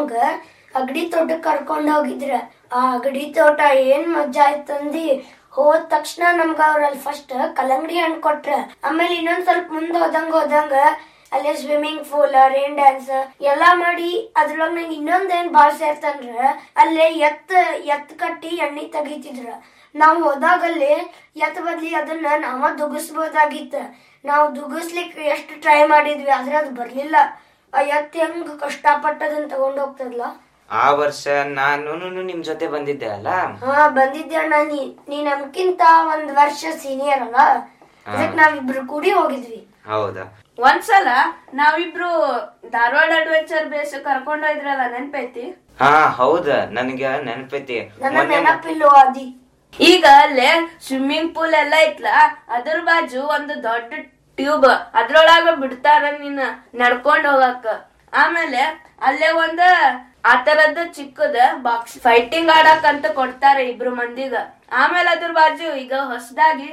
ನಮ್ಗ ಅಗಡಿ ತೋಟಕ್ ಕರ್ಕೊಂಡ್ ಹೋಗಿದ್ರ. ಆ ಅಗಡಿ ತೋಟ ಏನ್ ಮಜಾ ಆಯ್ತಂದಿ. ಹೋದ ತಕ್ಷಣ ನಮ್ಗ ಅವ್ರಲ್ಲಿ ಫಸ್ಟ್ ಕಲ್ಲಂಗಡಿ ಹಣ್ಣು ಕೊಟ್ರ. ಆಮೇಲೆ ಇನ್ನೊಂದ್ ಸ್ವಲ್ಪ ಮುಂದ್ ಹೋದಂಗ ಅಲ್ಲಿ ಸ್ವಿಮ್ಮಿಂಗ್ ಪೂಲ್, ರೈನ್ ಡ್ಯಾನ್ಸ್ ಎಲ್ಲಾ ಮಾಡಿ ಅದ್ರೊಳಗ ನಂಗೆ ಇನ್ನೊಂದೇನ್ ಬಾಳ್ ಸೇರ್ತಂದ್ರ ಅಲ್ಲೇ ಎತ್ ಕಟ್ಟಿ ಎಣ್ಣಿ ತೆಗಿತಿದ್ರ. ನಾವ್ ಹೋದಾಗಲ್ಲಿ ಎತ್ ಬದ್ಲಿ ಅದನ್ನ ನಾವ ದುಗಿಸ್ಬೋದಾಗಿತ್ತ. ನಾವ್ ದುಗಿಸ್ಲಿಕ್ಕೆ ಎಷ್ಟು ಟ್ರೈ ಮಾಡಿದ್ವಿ ಆದ್ರೆ ಅದು ಬರ್ಲಿಲ್ಲ. ಆ ಎತ್ ಹೆಂಗ್ ಕಷ್ಟಪಟ್ಟದನ್ನ ತಗೊಂಡ್ ಹೋಗ್ತದಲ್ಲ. ಆ ವರ್ಷ ನಾನು ನಿಮ್ ಜೊತೆ ಬಂದಿದ್ದೆ ಅಲ್ಲ. ಹಾ ಬಂದಿದ್ದೆ ಅಣ್ಣ. ನೀ ನಮ್ಕಿಂತ ಒಂದ್ ವರ್ಷ ಸೀನಿಯರ್ ಅಲ್ಲ, ಅದಕ್ಕೆ ನಾವಿಬ್ರು ಕೂಡಿ ಹೋಗಿದ್ವಿ. ಹೌದಾ? ಒಂದ್ಸಲ ನಾವಿಬ್ರು ಧಾರವಾಡ ಅಡ್ವೆಂಚರ್ ಬೇಸ್ ಕರ್ಕೊಂಡ್ ಹೋಯ್ದ್ರಲ್ಲ, ನೆನ್ಪೈತಿ? ಹಾ ಹೌದ, ನನಗ ನೆನಪೈತಿ. ನೆನಪಿಲ್ವ ಅದಿ? ಈಗ ಅಲ್ಲೇ ಸ್ವಿಮ್ಮಿಂಗ್ ಪೂಲ್ ಎಲ್ಲ ಐತ್ಲ, ಅದ್ರ ಬಾಜು ಒಂದು ದೊಡ್ಡ ಟ್ಯೂಬ್, ಅದ್ರೊಳಗ ಬಿಡ್ತಾರ ನೀನ್ ನಡ್ಕೊಂಡ್ ಹೋಗಕ್ಕ. ಆಮೇಲೆ ಅಲ್ಲೇ ಒಂದ್ ಆ ತರದ್ ಚಿಕ್ಕದ ಬಾಕ್ಸ್ ಫೈಟಿಂಗ್ ಆಡಕ್ ಅಂತ ಕೊಡ್ತಾರೆ ಇಬ್ರು ಮಂದಿಗ. ಆಮೇಲೆ ಅದ್ರ ಬಾಜು ಈಗ ಹೊಸದಾಗಿ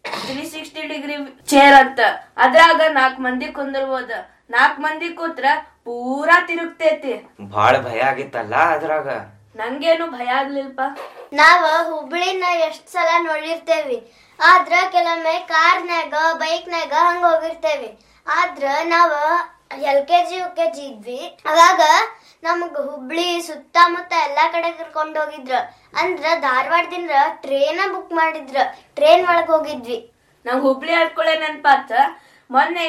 360 ಡಿಗ್ರಿ ಚೇರ್ ಅಂತ, ಅದ್ರಾಗ 4 ಮಂದಿ ಕುಂದಿರ್ಬೋದ. 4 ಮಂದಿ ಕೂತ್ರ ಪೂರಾ ತಿರುಗ್ತೈತಿ. ಬಾಳ ಭಯ ಆಗಿತ್ತಲ್ಲ ಅದ್ರಾಗ? ನಂಗೇನು ಭಯ ಆಗ್ಲಿಲ್ಪ. ನಾವ ಹುಬ್ಳಿನ ಎಷ್ಟ್ ಸಲ ನೋಡಿರ್ತೇವಿ, ಆದ್ರ ಕೆಲವೊಮ್ಮೆ ಕಾರ್ನ್ಯಾಗ ಬೈಕ್ನಾಗ ಹಂಗ ಹೋಗಿರ್ತೇವಿ. ಆದ್ರ ನಾವ LKG UKG ಇದ್ವಿ, ಅವಾಗ ನಮಗ್ ಹುಬ್ಳಿ ಸುತ್ತಮುತ್ತ ಎಲ್ಲಾ ಕಡೆ ಕರ್ಕೊಂಡ್ ಹೋಗಿದ್ರ. ಅಂದ್ರ ಧಾರವಾಡದಿಂದ ಟ್ರೇನ್ ಬುಕ್ ಮಾಡಿದ್ರ, ಟ್ರೇನ್ ಒಳಗ್ ಹೋಗಿದ್ವಿ. ನಾವ್ ಹುಬ್ಳಿ ಹಡ್ಕೊಳೆ ನೆನ್ಪಾತ. ಮೊನ್ನೆ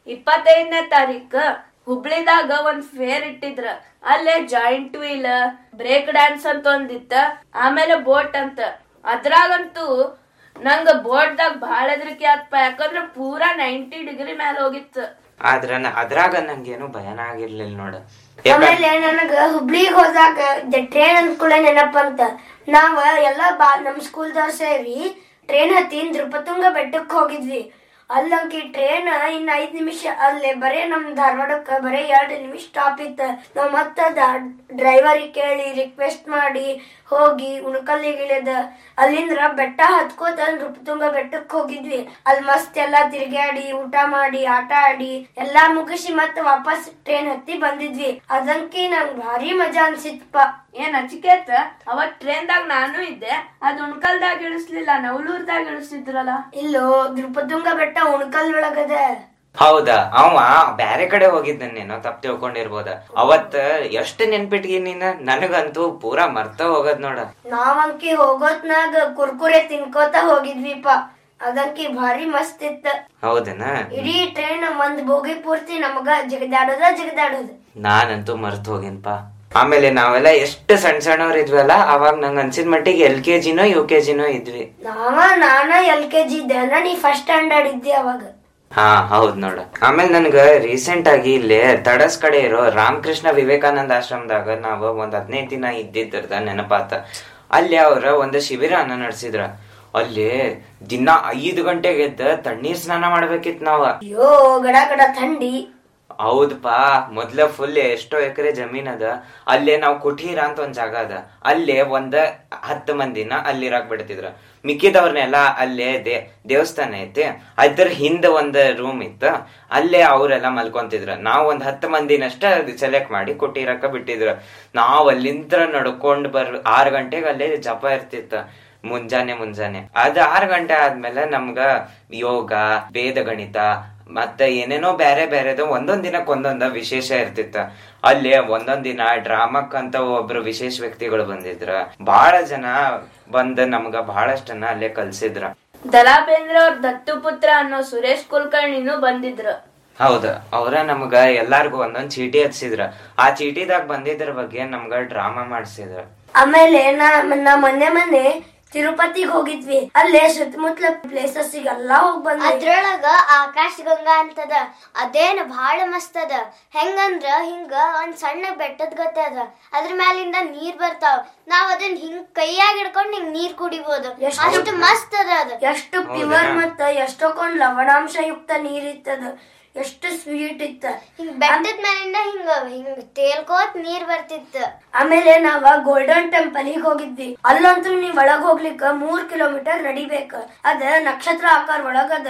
25ನೇ ತಾರೀಕು ಹುಬ್ಳಿದಾಗ ಒಂದ್ ಫೇರ್ ಇಟ್ಟಿದ್ರ. ಅಲ್ಲೇ ಜಾಯಿಂಟ್ ವೀಲ್, ಬ್ರೇಕ್ ಡ್ಯಾನ್ಸ್ ಅಂತ ಒಂದಿತ್ತ, ಆಮೇಲೆ ಬೋಟ್ ಅಂತ. ಅದ್ರಾಗಂತೂ ನಂಗ ಬೋಟ್ದಾಗ ಬಾಳ ಹೆದರಿಕೆ ಆತ್ಪ, ಯಾಕಂದ್ರ ಪೂರಾ 90 ಡಿಗ್ರಿ ಮ್ಯಾಲ ಹೋಗಿತ್ತು. ಆದ್ರ ಅದ್ರಾಗ ನಂಗೇನು ಭಯನ ಆಗಿರ್ಲಿಲ್ಲ ನೋಡ. ಆಮೇಲೆ ನನಗ ಹುಬ್ಳಿಗ್ ಹೋದಾಗ ಟ್ರೇನ್ ಅಂದ್ಕೂಳೆ ನೆನಪಂತ. ನಾವ ಎಲ್ಲಾ ನಮ್ ಸ್ಕೂಲ್ದವ್ರ ಸೇರಿ ಟ್ರೇನ್ ಹತ್ತಿ ನೃಪತುಂಗ ಬೆಟ್ಟಕ್ ಹೋಗಿದ್ವಿ. ಅಲ್ಲಂಕಿ ಟ್ರೇನ್ ಇನ್ನ 5 ನಿಮಿಷ ಅಲ್ಲೇ, ಬರೇ ನಮ್ ಧಾರವಾಡಕ್ಕ ಬರೇ 2 ನಿಮಿಷ ಸ್ಟಾಪ್ ಇತ್ತ. ನಾವ್ ಮತ್ತ ಡ್ರೈವರಿಗೆ ಕೇಳಿ ರಿಕ್ವೆಸ್ಟ್ ಮಾಡಿ ಹೋಗಿ ಉಣಕಲ್ಲಿಗಿಳಿದ ಅಲ್ಲಿಂದ್ರ ಬೆಟ್ಟ ಹತ್ಕೋತ ನೃಪತುಂಗ ಬೆಟ್ಟಕ್ ಹೋಗಿದ್ವಿ. ಅಲ್ಲಿ ಮಸ್ತ್ ಎಲ್ಲಾ ತಿರ್ಗಾಡಿ ಊಟ ಮಾಡಿ ಆಟ ಆಡಿ ಎಲ್ಲಾ ಮುಗಿಸಿ ಮತ್ತ ವಾಪಸ್ ಟ್ರೇನ್ ಹತ್ತಿ ಬಂದಿದ್ವಿ. ಅದಂಕಿ ನಂಗ್ ಭಾರಿ ಮಜಾ ಅನ್ಸಿತ್ಪ. ಏನ್ ಅಚಿಕೇತ, ಅವತ್ ಟ್ರೇನ್ದಾಗ ನಾನು ಇದ್ದೆ. ಅದ್ ಉಣ್ಕಲ್ದಾಗ ಇಳಿಸ್ಲಿಲ್ಲ, ನವಲೂರ್ದಾಗ ಇಳಿಸಿದ್ರಲ್ಲ. ಇಲ್ಲೋ, ನೃಪತುಂಗ ಬೆಟ್ಟ ಉಣ್ಕಲ್ ಒಳಗದ. ಹೌದಾ? ಅವ ಬ್ಯಾರೆ ಕಡೆ ಹೋಗಿದ್ದೇನೋ, ತಪ್ಪು ತಿಳ್ಕೊಂಡಿರ್ಬೋದ. ಅವತ್ ಎಷ್ಟು ನೆನ್ಪಿಟ್ಗಿ ನೀನ್? ನನಗಂತೂ ಪೂರಾ ಮರ್ತ ಹೋಗದ್ ನೋಡ. ನಾವಂಕಿ ಹೋಗೋತ್ನಾಗ ಕುರ್ಕುರೆ ತಿನ್ಕೋತ ಹೋಗಿದ್ವಿಪ. ಅದಂಕಿ ಭಾರಿ ಮಸ್ತ್ ಇತ್ತ. ಹೌದನ? ಇಡೀ ಟ್ರೈನ್ ಒಂದ್ ಬೋಗಿ ಪೂರ್ತಿ ನಮಗ ಜಗದಾಡೋದು. ನಾನಂತೂ ಮರ್ತ ಹೋಗಿನ್ಪ. ಆಮೇಲೆ ನಾವೆಲ್ಲ ಎಷ್ಟು ಸಣ್ಣವ್ರ ಇದ್ವಲ್ಲ, ಅವಾಗ ನಂಗ ಅನ್ಸಿದ ಮಟ್ಟಿಗೆ LKG ನೋ UKG ನೋ ಇದ್ವಿ. ನಾನ LKG ಇದ್ದೆ, ನೀ ಫಸ್ಟ್ ಸ್ಟ್ಯಾಂಡರ್ಡ್ ಇದ್ದೆ ಅವಾಗ. ಹಾ ಹೌದ್ ನೋಡ. ಆಮೇಲೆ ನನ್ಗ ರೀಸೆಂಟ್ ಆಗಿ ಇಲ್ಲಿ ತಡಸ್ ಕಡೆ ಇರೋ ರಾಮಕೃಷ್ಣ ವಿವೇಕಾನಂದ ಆಶ್ರಮದಾಗ ನಾವ್ ಒಂದ್ 15 ದಿನ ಇದ್ದಿದ್ದ ನೆನಪಾತ. ಅಲ್ಲಿ ಅವ್ರ ಒಂದ್ ಶಿಬಿರನ ನಡೆಸಿದ್ರ. ಅಲ್ಲಿ ದಿನ 5 ಗಂಟೆಗೆ ಎದ್ದ ತಣ್ಣೀರ್ ಸ್ನಾನ ಮಾಡ್ಬೇಕಿತ್ ನಾವ. ಅಯ್ಯೋ ಗಡ ಗಡ ಥಂಡಿ. ಹೌದಪಾ. ಮೊದ್ಲ ಫುಲ್ ಎಷ್ಟೋ ಎಕರೆ ಜಮೀನ್ ಅದ. ಅಲ್ಲೇ ನಾವ್ ಕುಟೀರ ಅಂತ ಒಂದ್ ಜಾಗ ಅದ, ಅಲ್ಲೇ ಒಂದ್ 10 ಮಂದಿನ ಅಲ್ಲಿರಾಕ್ ಬಿಡ್ತಿದ್ರ. ಮಿಕ್ಕಿದವ್ರನ್ನೆಲ್ಲ ಅಲ್ಲೇ ದೇವಸ್ಥಾನ ಐತಿ, ಅದ್ರ ಹಿಂದ ಒಂದ್ ರೂಮ್ ಇತ್ತ, ಅಲ್ಲೇ ಅವ್ರೆಲ್ಲಾ ಮಲ್ಕೊಂತಿದ್ರ. ನಾವ್ ಒಂದ್ 10 ಮಂದಿನಷ್ಟ ಸೆಲೆಕ್ಟ್ ಮಾಡಿ ಕುಟೀರಕ್ಕ ಬಿಟ್ಟಿದ್ರ. ನಾವ್ ಅಲ್ಲಿಂದ ನಡ್ಕೊಂಡ್ 6 ಗಂಟೆಗೆ ಅಲ್ಲೇ ಜಪ ಇರ್ತಿತ್ತ, ಮುಂಜಾನೆ. ಅದ್ 6 ಗಂಟೆ ಆದ್ಮೇಲೆ ನಮ್ಗ ಯೋಗ, ವೇದ ಗಣಿತ ಮತ್ತೆ ಏನೇನೋ ಬ್ಯಾರೆ ಬ್ಯಾರೆದು ಒಂದೊಂದ್ ದಿನಕ್ಕೆ ಒಂದೊಂದ ವಿಶೇಷ ಇರ್ತಿತ್ತ. ಅಲ್ಲಿ ಒಂದೊಂದ್ ದಿನ ಡ್ರಾಮಕ್ಕಂತ ಒಬ್ರು ವಿಶೇಷ ವ್ಯಕ್ತಿಗಳು ಬಂದಿದ್ರ. ಬಹಳ ಜನ ಬಂದ್ ನಮ್ಗ ಬಹಳಷ್ಟನ್ನ ಅಲ್ಲೇ ಕಲ್ಸಿದ್ರ. ದರಾ ಬೇಂದ್ರೆ ಅವ್ರ ದತ್ತು ಪುತ್ರ ಅನ್ನೋ ಸುರೇಶ್ ಕುಲಕರ್ಣಿನೂ ಬಂದಿದ್ರು. ಹೌದ, ಅವ್ರ ನಮ್ಗ ಎಲ್ಲಾರ್ಗು ಒಂದೊಂದ್ ಚೀಟಿ ಹಚ್ಚಿದ್ರ. ಆ ಚೀಟಿದಾಗ ಬಂದಿದ್ರ ಬಗ್ಗೆ ನಮ್ಗ ಡ್ರಾಮಾ ಮಾಡ್ಸಿದ್ರ. ಆಮೇಲೆ ನಾ ಮೊನ್ನೆ ತಿರುಪತಿಗೆ ಹೋಗಿದ್ವಿ. ಅಲ್ಲೇ ಸುತ್ತಮುತ್ತಲ ಪ್ಲೇಸಸ್ ಎಲ್ಲಾ ಹೋಗ್ ಬಂದ್ವಿ. ಅದ್ರೊಳಗ ಆಕಾಶ ಗಂಗಾ ಅಂತದ, ಅದೇನ್ ಬಹಳ ಮಸ್ತ್ ಅದ. ಹೆಂಗಂದ್ರ ಹಿಂಗ ಒಂದ್ ಸಣ್ಣ ಬೆಟ್ಟದ ಗತೆ ಅದ, ಅದ್ರ ಮ್ಯಾಲಿಂದ ನೀರ್ ಬರ್ತಾವ. ನಾವ್ ಅದನ್ನ ಹಿಂಗ್ ಕೈಯಾಗ ಹಿಡ್ಕೊಂಡ್ ಹಿಂಗ್ ನೀರ್ ಕುಡಿಬಹುದು, ಅಷ್ಟು ಮಸ್ತ್ ಅದ. ಅದ ಎಷ್ಟು ಪ್ಯೂರ್ ಮತ್ತ ಎಷ್ಟೊಂದ್ ಲವಣಾಂಶ ಯುಕ್ತ ನೀರ್ ಇತ್ತದ, ಎಷ್ಟು ಸ್ವೀಟ್ ಇತ್ತ. ಹಿಂಗ್ ಬೆಟ್ಟದ ಮೇಲಿಂದ ಹಿಂಗ ತೇಲ್ಕೋತ್ ನೀರ್ ಬರ್ತಿತ್ತ. ಆಮೇಲೆ ನಾವ ಗೋಲ್ಡನ್ ಟೆಂಪಲ್ ಗೆ ಹೋಗಿದ್ವಿ. ಅಲ್ಲಂತೂ ನೀವ್ ಒಳಗ್ ಹೋಗ್ಲಿಕ್ಕ 3 ಕಿಲೋಮೀಟರ್ ನಡಿಬೇಕ. ಅದ ನಕ್ಷತ್ರ ಆಕಾರ ಒಳಗದ.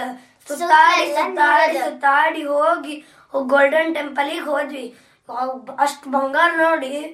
ಸುತ್ತಾಡಿ ಹೋಗಿ ಗೋಲ್ಡನ್ ಟೆಂಪಲ್ ಗೆ ಹೋದ್ವಿ. ಅಷ್ಟ್ ಬಂಗಾರ ನೋಡಿ